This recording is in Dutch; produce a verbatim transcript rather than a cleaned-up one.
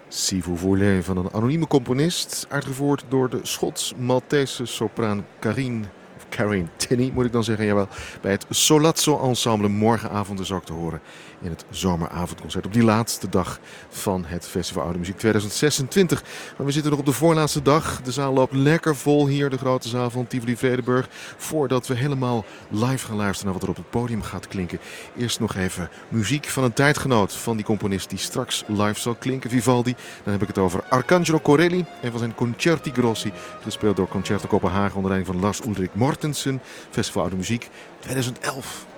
Si vous voulez van een anonieme componist, uitgevoerd door de Schots-Maltese sopraan Karine, of Karine Tinney moet ik dan zeggen, jawel, bij het Solazzo Ensemble morgenavond dus ook te horen in het zomeravondconcert op die laatste dag van het Festival Oude Muziek tweeduizend zesentwintig. Maar we zitten nog op de voorlaatste dag. De zaal loopt lekker vol hier, de grote zaal van Tivoli Vredenburg. Voordat we helemaal live gaan luisteren naar wat er op het podium gaat klinken. Eerst nog even muziek van een tijdgenoot van die componist die straks live zal klinken, Vivaldi. Dan heb ik het over Arcangelo Corelli en van zijn Concerti Grossi, gespeeld door Concerto Kopenhagen onder leiding van Lars Ulrik Mortensen. Festival Oude Muziek tweeduizend elf.